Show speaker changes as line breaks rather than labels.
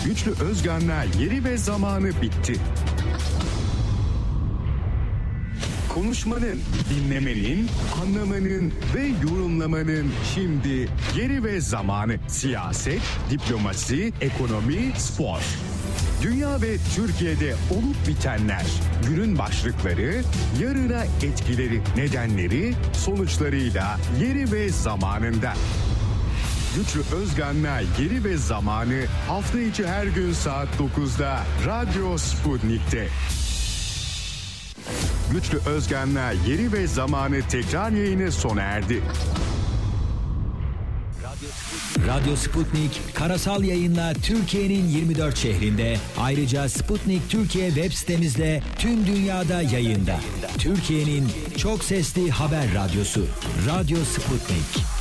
Güçlü Özgan'la Yeri ve Zamanı bitti. Konuşmanın, dinlemenin, anlamanın ve yorumlamanın şimdi yeri ve zamanı. Siyaset, diplomasi, ekonomi, spor. Dünya ve Türkiye'de olup bitenler, günün başlıkları, yarına etkileri, nedenleri, sonuçlarıyla yeri ve zamanında. Güçlü Özgan'la Yeri ve Zamanı hafta içi her gün saat 9'da Radyo Sputnik'te. Güçlü Özgan'la Yeri ve Zamanı tekrar yayını sona erdi.
Radyo Sputnik karasal yayınla Türkiye'nin 24 şehrinde, ayrıca Sputnik Türkiye web sitemizde tüm dünyada yayında. Türkiye'nin çok sesli haber radyosu Radyo Sputnik.